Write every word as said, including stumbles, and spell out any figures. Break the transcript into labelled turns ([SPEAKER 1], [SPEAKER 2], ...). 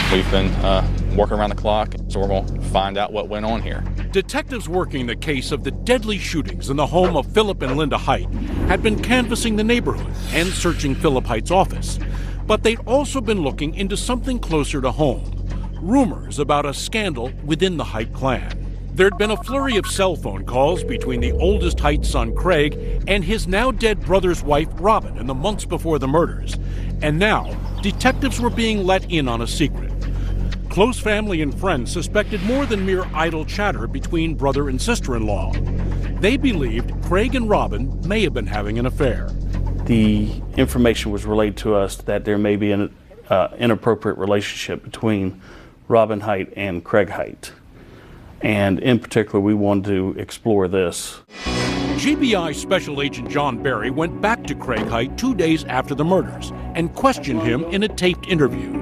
[SPEAKER 1] We've been uh, working around the clock, so we're going to find out what went on here.
[SPEAKER 2] Detectives working the case of the deadly shootings in the home of Philip and Linda Height had been canvassing the neighborhood and searching Philip Height's office. But they'd also been looking into something closer to home, rumors about a scandal within the Height clan. There'd been a flurry of cell phone calls between the oldest Height son, Craig, and his now-dead brother's wife, Robin, in the months before the murders. And now, detectives were being let in on a secret. Close family and friends suspected more than mere idle chatter between brother and sister-in-law. They believed Craig and Robin may have been having an affair.
[SPEAKER 3] The information was relayed to us that there may be an uh, inappropriate relationship between Robin Height and Craig Height. And in particular, we wanted to explore this.
[SPEAKER 2] G B I Special Agent John Barry went back to Craig Height two days after the murders and questioned him in a taped interview.